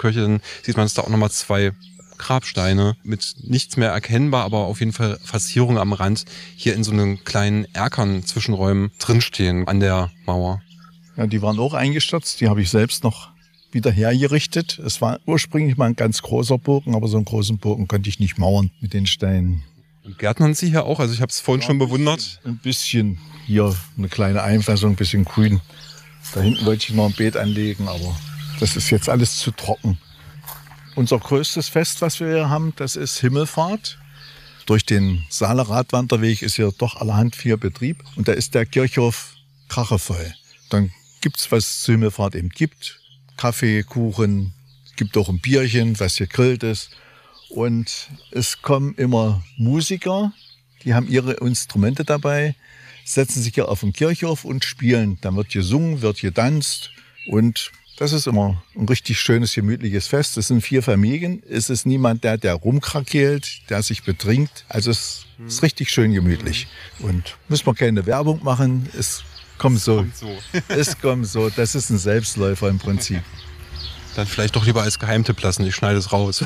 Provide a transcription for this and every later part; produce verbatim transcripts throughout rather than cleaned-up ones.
Kirche, dann sieht man, dass da auch nochmal zwei Grabsteine mit nichts mehr erkennbar, aber auf jeden Fall Verzierungen am Rand hier in so einem kleinen Erkern Zwischenräumen drinstehen an der Mauer. Ja, die waren auch eingestürzt, die habe ich selbst noch wieder hergerichtet. Es war ursprünglich mal ein ganz großer Bogen, aber so einen großen Bogen konnte ich nicht mauern mit den Steinen. Und gärtnern Sie hier auch? Also ich habe es vorhin ja, schon bewundert. Ein bisschen, hier eine kleine Einfassung, ein bisschen grün. Da hinten wollte ich noch ein Beet anlegen, aber das ist jetzt alles zu trocken. Unser größtes Fest, was wir hier haben, das ist Himmelfahrt. Durch den Saaler Radwanderweg ist hier doch allerhand viel Betrieb. Und da ist der Kirchhof krachevoll. Dann gibt's, was es zur Himmelfahrt eben gibt. Kaffee, Kuchen, gibt auch ein Bierchen, was gegrillt ist. Und es kommen immer Musiker, die haben ihre Instrumente dabei, setzen sich hier auf den Kirchhof und spielen. Dann wird gesungen, wird getanzt und das ist immer ein richtig schönes, gemütliches Fest. Es sind vier Familien. Es ist niemand, der, der rumkrakeelt, der sich betrinkt. Also es ist richtig schön gemütlich. Und müssen wir keine Werbung machen. Es kommt so. Es kommt so. Es kommt so. Das ist ein Selbstläufer im Prinzip. Dann vielleicht doch lieber als Geheimtipp lassen. Ich schneide es raus.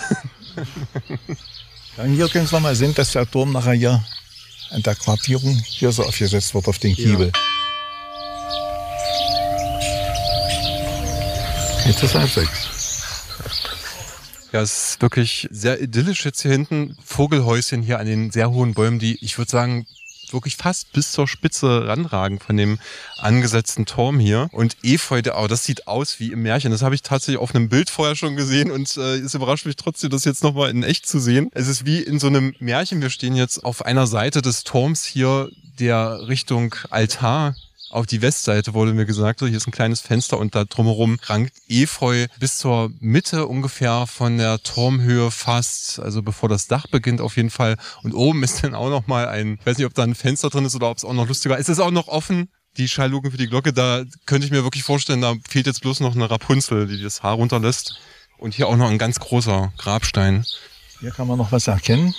Dann hier können Sie mal sehen, dass der Turm nachher hier an der Quartierung hier so aufgesetzt wird auf den Kiebel. Ja. Jetzt ist halb sechs. Ja, es ist wirklich sehr idyllisch jetzt hier hinten. Vogelhäuschen hier an den sehr hohen Bäumen, die, ich würde sagen, wirklich fast bis zur Spitze ranragen von dem angesetzten Turm hier. Und Efeu, oh, das sieht aus wie im Märchen. Das habe ich tatsächlich auf einem Bild vorher schon gesehen und äh, es überrascht mich trotzdem, das jetzt nochmal in echt zu sehen. Es ist wie in so einem Märchen. Wir stehen jetzt auf einer Seite des Turms hier, der Richtung Altar auf die Westseite, wurde mir gesagt. Hier ist ein kleines Fenster und da drumherum rankt Efeu bis zur Mitte ungefähr von der Turmhöhe fast, also bevor das Dach beginnt auf jeden Fall. Und oben ist dann auch noch mal ein, ich weiß nicht, ob da ein Fenster drin ist oder ob es auch noch lustiger ist. Es ist auch noch offen, die Schallluken für die Glocke. Da könnte ich mir wirklich vorstellen, da fehlt jetzt bloß noch eine Rapunzel, die das Haar runterlässt. Und hier auch noch ein ganz großer Grabstein. Hier kann man noch was erkennen.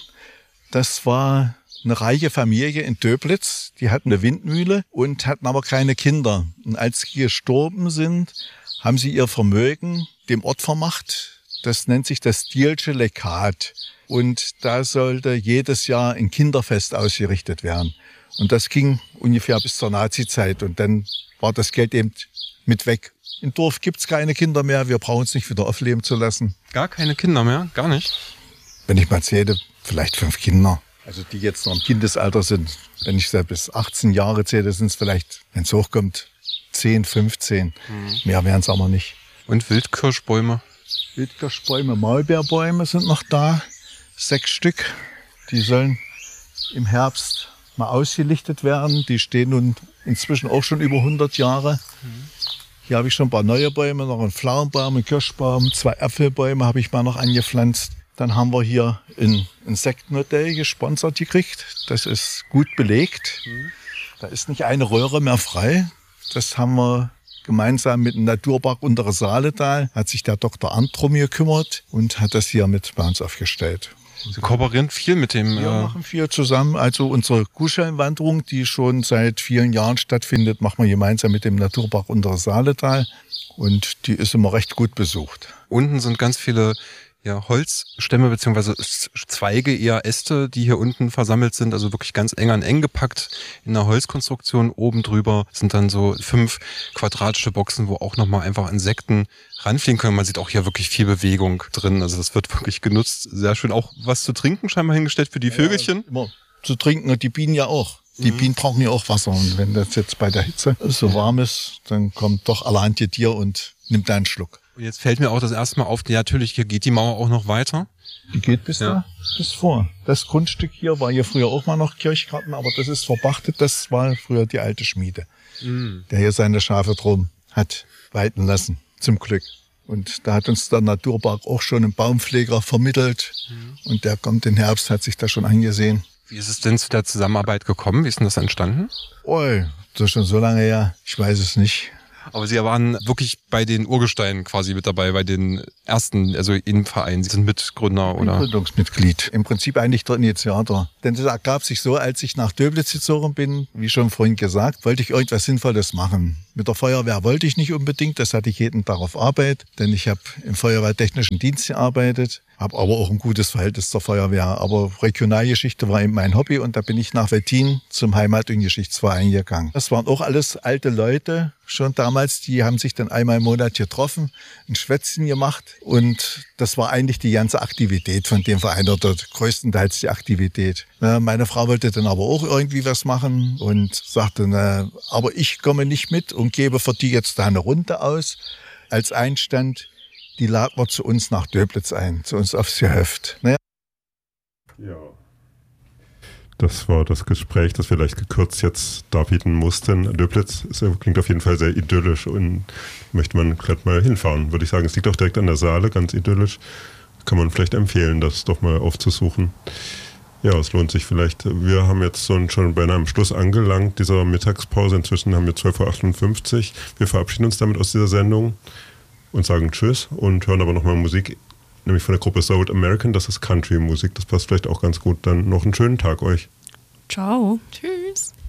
Das war eine reiche Familie in Döblitz, die hatten eine Windmühle und hatten aber keine Kinder. Und als sie gestorben sind, haben sie ihr Vermögen dem Ort vermacht. Das nennt sich das Stielsche Legat. Und da sollte jedes Jahr ein Kinderfest ausgerichtet werden. Und das ging ungefähr bis zur Nazizeit. Und dann war das Geld eben mit weg. Im Dorf gibt's keine Kinder mehr, wir brauchen es nicht wieder aufleben zu lassen. Gar keine Kinder mehr? Gar nicht? Wenn ich mal zähle, vielleicht fünf Kinder. Also die jetzt noch im Kindesalter sind. Wenn ich da bis achtzehn Jahre zähle, sind es vielleicht, wenn es hochkommt, zehn, fünfzehn. Mhm. Mehr wären es aber nicht. Und Wildkirschbäume? Wildkirschbäume, Maulbeerbäume sind noch da. Sechs Stück. Die sollen im Herbst mal ausgelichtet werden. Die stehen nun inzwischen auch schon über hundert Jahre. Mhm. Hier habe ich schon ein paar neue Bäume, noch einen Pflaumenbaum, einen Kirschbaum, zwei Apfelbäume habe ich mal noch angepflanzt. Dann haben wir hier ein Insektenhotel gesponsert gekriegt. Das ist gut belegt. Mhm. Da ist nicht eine Röhre mehr frei. Das haben wir gemeinsam mit dem Naturpark Untere Saaletal. Hat sich der Doktor Arndt drum gekümmert und hat das hier mit bei uns aufgestellt. Sie kooperieren viel mit dem... Wir äh machen viel zusammen. Also unsere Kuhschellenwanderung, die schon seit vielen Jahren stattfindet, machen wir gemeinsam mit dem Naturpark Untere Saaletal. Und die ist immer recht gut besucht. Unten sind ganz viele... Ja, Holzstämme beziehungsweise Zweige, eher Äste, die hier unten versammelt sind, also wirklich ganz eng an eng gepackt in der Holzkonstruktion. Oben drüber sind dann so fünf quadratische Boxen, wo auch nochmal einfach Insekten ranfliegen können. Man sieht auch hier wirklich viel Bewegung drin, also das wird wirklich genutzt. Sehr schön. Auch was zu trinken scheinbar hingestellt für die Vögelchen. Ja, immer zu trinken und die Bienen ja auch. Die mhm. Bienen brauchen ja auch Wasser und wenn das jetzt bei der Hitze so warm ist, dann kommt doch allerhand Tier und nimmt da einen Schluck. Und jetzt fällt mir auch das erste Mal auf, ja, natürlich, hier geht die Mauer auch noch weiter. Die geht bis ja. da, bis vor. Das Grundstück hier war hier früher auch mal noch Kirchgarten, aber das ist verpachtet. Das war früher die alte Schmiede, mhm. der hier seine Schafe drum hat weiden lassen, zum Glück. Und da hat uns der Naturpark auch schon einen Baumpfleger vermittelt. Mhm. Und der kommt im Herbst, hat sich das schon angesehen. Wie ist es denn zu der Zusammenarbeit gekommen? Wie ist denn das entstanden? Oh, das ist schon so lange her, ich weiß es nicht. Aber Sie waren wirklich bei den Urgesteinen quasi mit dabei, bei den ersten, also im Verein. Sie sind Mitgründer, oder? Gründungsmitglied. Im Prinzip eigentlich der Initiator. Denn das ergab sich so, als ich nach Döblitz gezogen bin, wie schon vorhin gesagt, wollte ich irgendwas Sinnvolles machen. Mit der Feuerwehr wollte ich nicht unbedingt, das hatte ich jeden Tag auf Arbeit, denn ich habe im Feuerwehrtechnischen Dienst gearbeitet, habe aber auch ein gutes Verhältnis zur Feuerwehr. Aber Regionalgeschichte war eben mein Hobby und da bin ich nach Wettin zum Heimat- und Geschichtsverein gegangen. Das waren auch alles alte Leute, schon damals, die haben sich dann einmal im Monat getroffen, ein Schwätzchen gemacht und das war eigentlich die ganze Aktivität von dem Verein oder größtenteils die Aktivität. Meine Frau wollte dann aber auch irgendwie was machen und sagte, na, aber ich komme nicht mit und gebe für die jetzt da eine Runde aus als Einstand. Die laden wir zu uns nach Döblitz ein, zu uns aufs Gehöft. Naja. Ja. Das war das Gespräch, das wir leicht gekürzt jetzt darbieten mussten. Döblitz klingt auf jeden Fall sehr idyllisch und möchte man gerade mal hinfahren, würde ich sagen. Es liegt auch direkt an der Saale, ganz idyllisch. Kann man vielleicht empfehlen, das doch mal aufzusuchen. Ja, es lohnt sich vielleicht. Wir haben jetzt schon beinahe am Schluss angelangt dieser Mittagspause. Inzwischen haben wir zwölf Uhr achtundfünfzig. Wir verabschieden uns damit aus dieser Sendung und sagen Tschüss und hören aber nochmal Musik, nämlich von der Gruppe Soul American. Das ist Country-Musik. Das passt vielleicht auch ganz gut. Dann noch einen schönen Tag euch. Ciao. Tschüss.